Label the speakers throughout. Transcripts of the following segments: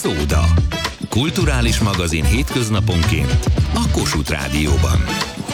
Speaker 1: Szóda. Kulturális magazin hétköznaponként a Kossuth Rádióban.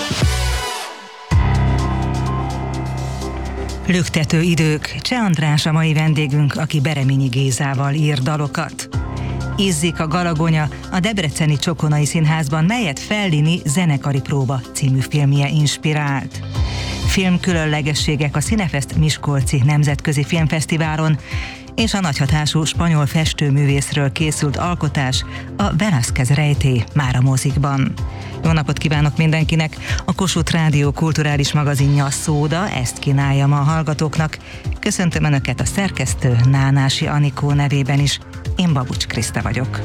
Speaker 2: Lüktető idők. Cseh András a mai vendégünk, aki Bereményi Gézával ír dalokat. Izzik a galagonya a Debreceni Csokonai Színházban, melyet Fellini Zenekari próba című filmje inspirált. Filmkülönlegességek a Cinefest Miskolci Nemzetközi Filmfesztiválon, és a nagyhatású spanyol festőművészről készült alkotás, a Velázquez rejtély már a mozikban. Jó napot kívánok mindenkinek! A Kossuth Rádió kulturális magazinja a Szóda ezt kínálja ma a hallgatóknak. Köszöntöm Önöket a szerkesztő Nánási Anikó nevében is. Én Babucs Kriszta vagyok.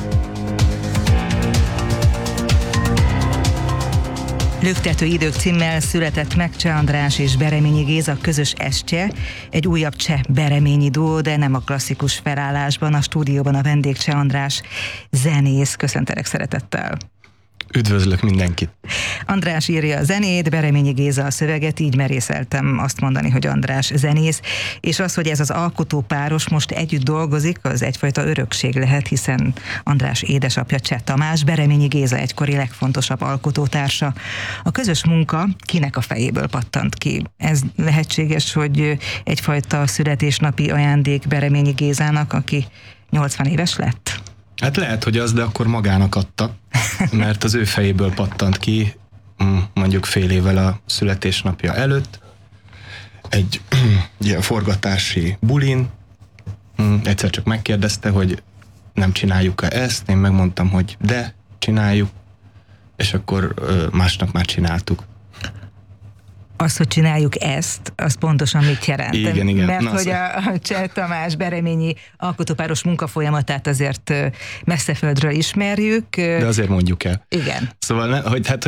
Speaker 2: Lüktető idők címmel született meg Cseh András és Bereményi Géza közös estje, egy újabb cseh bereményi duó, de nem a klasszikus felállásban. A stúdióban a vendég Cseh András zenész. Köszöntelek szeretettel!
Speaker 3: Üdvözlök mindenkit!
Speaker 2: András írja a zenét, Bereményi Géza a szöveget, így merészeltem azt mondani, hogy András zenész, és az, hogy ez az alkotópáros most együtt dolgozik, az egyfajta örökség lehet, hiszen András édesapja Cseh Tamás, Bereményi Géza egykori legfontosabb alkotótársa. A közös munka kinek a fejéből pattant ki? Ez lehetséges, hogy egyfajta születésnapi ajándék Bereményi Gézának, aki 80 éves lett?
Speaker 3: Hát lehet, hogy az, de akkor magának adta, mert az ő fejéből pattant ki, mondjuk fél évvel a születésnapja előtt, egy ilyen forgatási bulin, egyszer csak megkérdezte, hogy nem csináljuk-e ezt, én megmondtam, hogy de, csináljuk, és akkor másnap már csináltuk.
Speaker 2: Az, hogy csináljuk ezt, az pontosan mit jelent?
Speaker 3: Igen.
Speaker 2: Mert hogy a Cseh Tamás Bereményi alkotópáros munkafolyamatát azért messzeföldről ismerjük.
Speaker 3: De azért mondjuk el.
Speaker 2: Igen.
Speaker 3: Szóval,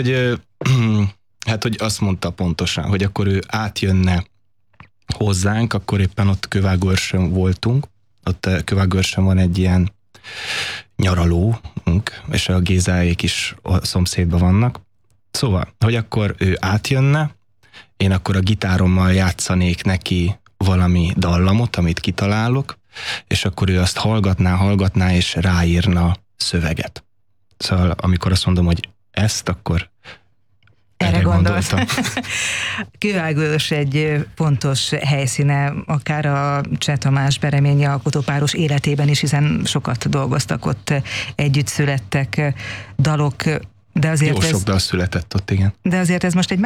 Speaker 3: hogy azt mondta pontosan, hogy akkor ő átjönne hozzánk, akkor éppen ott Kővágőrsön voltunk. Ott Kővágőrsön van egy ilyen nyaralónk, és a Gézáék is a szomszédban vannak. Szóval, hogy akkor ő átjönne, én akkor a gitárommal játszanék neki valami dallamot, amit kitalálok, és akkor ő azt hallgatná, és ráírna szöveget. Szóval amikor azt mondom, hogy ezt, akkor erre gondoltam.
Speaker 2: Kővágőrs egy fontos helyszíne, akár a Cseh Tamás Bereményi alkotópáros életében is, hiszen sokat dolgoztak ott, együtt születtek dalok, de azért
Speaker 3: jó sok dal született ott, igen.
Speaker 2: De azért ez most egy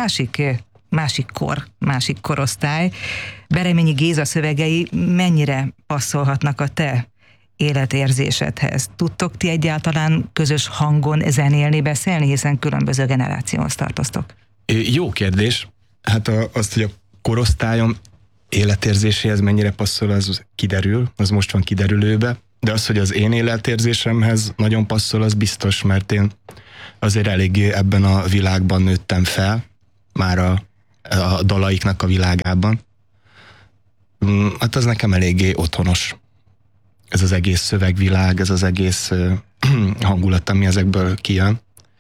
Speaker 2: másik korosztály. Bereményi Géza szövegei mennyire passzolhatnak a te életérzésedhez? Tudtok ti egyáltalán közös hangon zenélni, beszélni, hiszen különböző generációhoz tartoztok?
Speaker 3: Jó kérdés. Hát azt, hogy a korosztályom életérzéséhez mennyire passzol, az kiderül, az most van kiderülőbe, de az, hogy az én életérzésemhez nagyon passzol, az biztos, mert én azért eléggé ebben a világban nőttem fel, már a dalaiknak a világában. Hát az nekem eléggé otthonos. Ez az egész szövegvilág, ez az egész hangulat, ami ezekből kijön.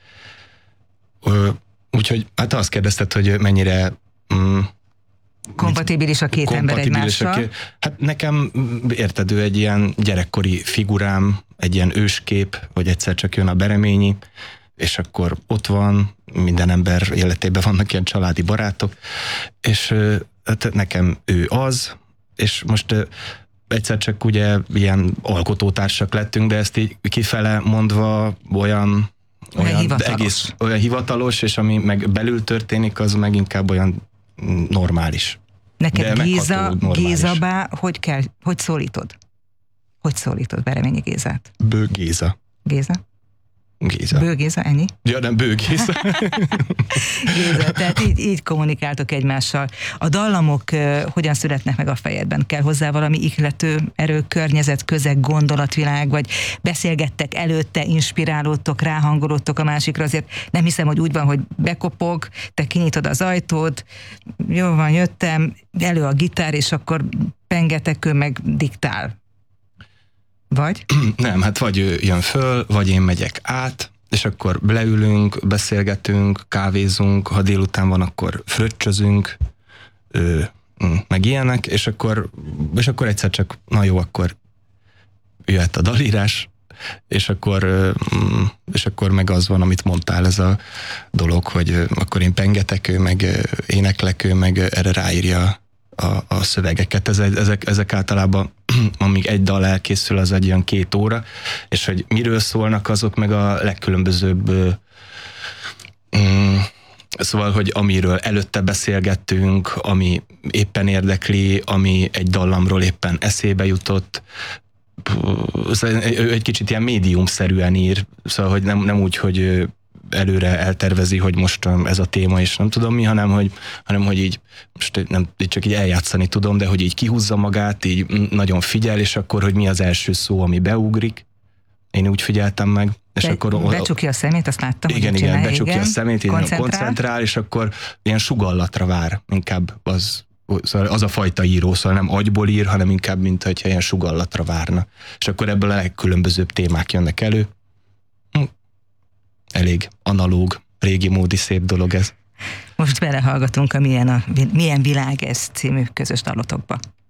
Speaker 3: Úgyhogy hát azt kérdezted, hogy mennyire
Speaker 2: kompatibilis a két ember egymással.
Speaker 3: Hát nekem, érted, ő egy ilyen gyerekkori figurám, egy ilyen őskép, vagy egyszer csak jön a Bereményi, és akkor ott van, minden ember életében vannak ilyen családi barátok, és hát nekem ő az, és most egyszer csak ugye ilyen alkotótársak lettünk, de ezt így kifele mondva olyan hivatalos, és ami meg belül történik, az meg inkább olyan normális.
Speaker 2: Neked Gézabá, hogy szólítod? Hogy szólítod Bereményi Gézát?
Speaker 3: Bő Géza.
Speaker 2: Géza? Bő Géza, ennyi?
Speaker 3: Ja, nem, Bő Géza.
Speaker 2: Géza, tehát így kommunikáltok egymással. A dallamok hogyan születnek meg a fejedben? Kell hozzá valami ihlető erő, környezet, közeg, gondolatvilág, vagy beszélgettek előtte, inspirálódtok, ráhangolódtok a másikra? Azért nem hiszem, hogy úgy van, hogy bekopog, te kinyitod az ajtót, jó van, jöttem, elő a gitár, és akkor pengetek, ő meg diktál. Vagy?
Speaker 3: Nem, hát vagy ő jön föl, vagy én megyek át, és akkor leülünk, beszélgetünk, kávézunk, ha délután van, akkor fröccsözünk, meg ilyenek, és akkor egyszer csak, na jó, akkor jöhet a dalírás, és akkor meg az van, amit mondtál, ez a dolog, hogy akkor én pengetek, ő meg éneklek, ő meg erre ráírja a szövegeket. Ezek általában, amíg egy dal elkészül, az egy olyan 2 óra, és hogy miről szólnak, azok meg a legkülönbözőbb szóval, hogy amiről előtte beszélgettünk, ami éppen érdekli, ami egy dallamról éppen eszébe jutott, ő egy kicsit ilyen médiumszerűen ír, szóval, hogy nem úgy, hogy előre eltervezi, hogy most ez a téma, és nem tudom mi, hanem hogy így, most nem csak így eljátszani tudom, de hogy így kihúzza magát, így nagyon figyel, és akkor, hogy mi az első szó, ami beugrik. Én úgy figyeltem meg. És akkor
Speaker 2: becsukja a szemét, azt láttam,
Speaker 3: igen,
Speaker 2: hogy
Speaker 3: igen,
Speaker 2: csinálja,
Speaker 3: becsukja a szemét, koncentrál, és akkor ilyen sugallatra vár, inkább az a fajta író, szóval nem agyból ír, hanem inkább, mint hogyha ilyen sugallatra várna. És akkor ebből a legkülönbözőbb témák jönnek elő. Elég analóg, régi módi szép dolog ez.
Speaker 2: Most belehallgatunk a Milyen világ ez című közös dalotokba.